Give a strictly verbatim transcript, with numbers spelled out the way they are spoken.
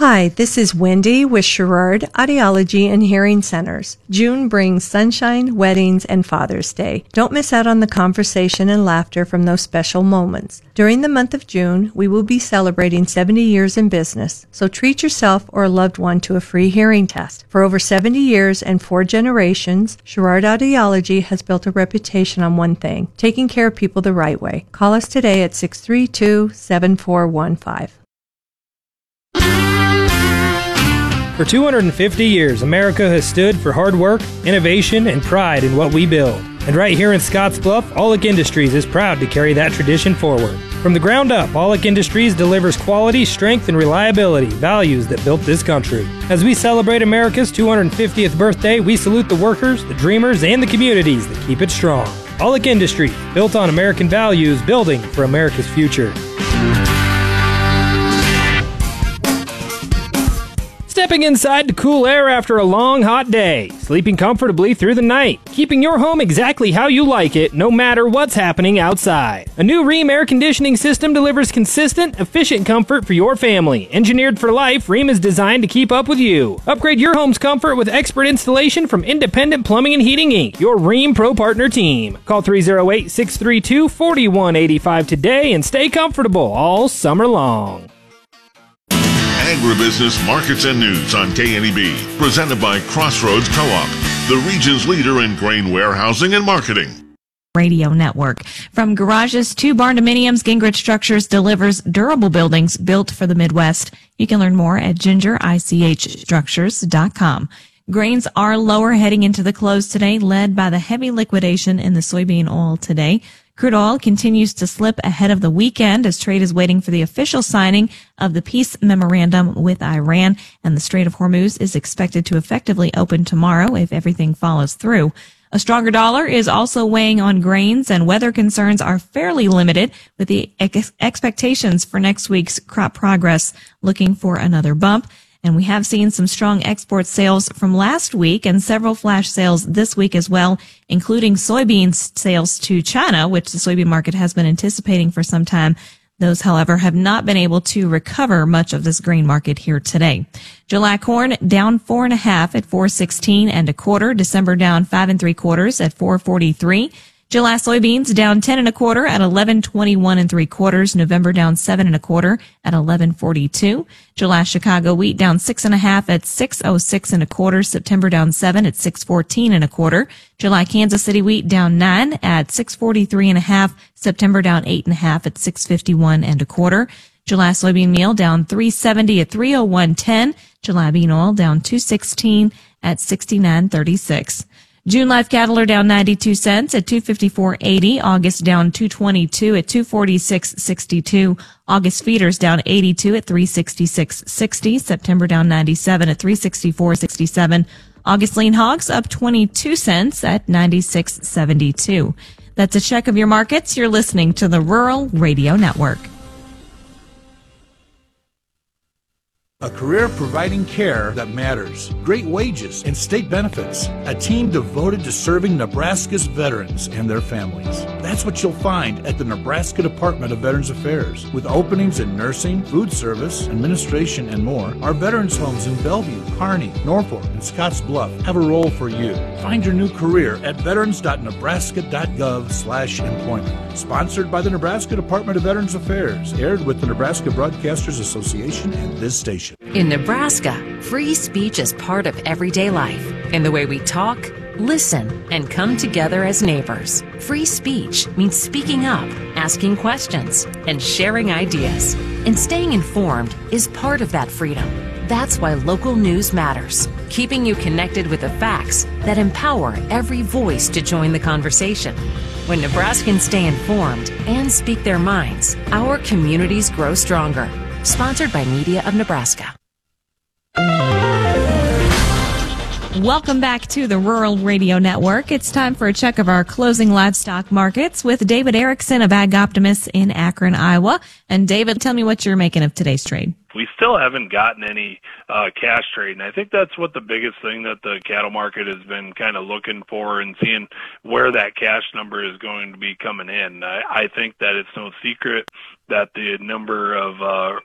Hi, this is Wendy with Sherrard Audiology and Hearing Centers. June brings sunshine, weddings, and Father's Day. Don't miss out on the conversation and laughter from those special moments. During the month of June, we will be celebrating seventy years in business, so treat yourself or a loved one to a free hearing test. For over seventy years and four generations, Sherrard Audiology has built a reputation on one thing, taking care of people the right way. Call us today at six three two, seven four one five. For two hundred fifty years, America has stood for hard work, innovation, and pride in what we build. And right here in Scottsbluff, Aulick Industries is proud to carry that tradition forward. From the ground up, Aulick Industries delivers quality, strength, and reliability, values that built this country. As we celebrate America's two hundred fiftieth birthday, we salute the workers, the dreamers, and the communities that keep it strong. Aulick Industries, built on American values, building for America's future. Stepping inside to cool air after a long, hot day. Sleeping comfortably through the night. Keeping your home exactly how you like it, no matter what's happening outside. A new Rheem air conditioning system delivers consistent, efficient comfort for your family. Engineered for life, Rheem is designed to keep up with you. Upgrade your home's comfort with expert installation from Independent Plumbing and Heating Incorporated, your Rheem Pro Partner team. Call three oh eight, six three two, four one eight five today and stay comfortable all summer long. Agribusiness Markets and News on K N E B, presented by Crossroads Co-op, the region's leader in grain warehousing and marketing. Radio Network. From garages to barn-dominiums, Gingrich Structures delivers durable buildings built for the Midwest. You can learn more at ginger I C H structures dot com. Grains are lower heading into the close today, led by the heavy liquidation in the soybean oil today. Crude oil continues to slip ahead of the weekend as trade is waiting for the official signing of the peace memorandum with Iran, and the Strait of Hormuz is expected to effectively open tomorrow if everything follows through. A stronger dollar is also weighing on grains, and weather concerns are fairly limited, with the ex- expectations for next week's crop progress looking for another bump. And we have seen some strong export sales from last week and several flash sales this week as well, including soybean sales to China, which the soybean market has been anticipating for some time. Those, however, have not been able to recover much of this grain market here today. July corn down four and a half at four sixteen and a quarter. December down five and three quarters at four forty-three. July soybeans down ten and a quarter at eleven twenty-one and three quarters. November down seven and a quarter at eleven forty-two. July Chicago wheat down six and a half at six oh six and a quarter. September down seven at six fourteen and a quarter. July Kansas City wheat down nine at six forty-three and a half. September down eight and a half at six fifty-one and a quarter. July soybean meal down three seventy at three oh one ten. July bean oil down two sixteen at sixty-nine thirty-six. June live cattle are down ninety-two cents at two fifty-four eighty. August down two twenty-two at two forty-six sixty-two. August feeders down eighty-two at three sixty-six sixty. September down ninety-seven at three sixty-four sixty-seven. August lean hogs up twenty-two cents at ninety-six seventy-two. That's a check of your markets. You're listening to the Rural Radio Network. A career providing care that matters, great wages, and state benefits. A team devoted to serving Nebraska's veterans and their families. That's what you'll find at the Nebraska Department of Veterans Affairs. With openings in nursing, food service, administration, and more, our veterans homes in Bellevue, Kearney, Norfolk, and Scottsbluff have a role for you. Find your new career at veterans dot nebraska dot gov slash employment. Sponsored by the Nebraska Department of Veterans Affairs. Aired with the Nebraska Broadcasters Association and this station. In Nebraska, free speech is part of everyday life in the way we talk, listen, and come together as neighbors. Free speech means speaking up, asking questions, and sharing ideas. And staying informed is part of that freedom. That's why local news matters, keeping you connected with the facts that empower every voice to join the conversation. When Nebraskans stay informed and speak their minds, our communities grow stronger. Sponsored by Media of Nebraska. Welcome back to the Rural Radio Network. It's time for a check of our closing livestock markets with David Erickson of Ag Optimist in Akron, Iowa. And David, tell me what you're making of today's trade. We still haven't gotten any uh, cash trade, and I think that's what the biggest thing that the cattle market has been kind of looking for and seeing where that cash number is going to be coming in. I, I think that it's no secret that the number of uh,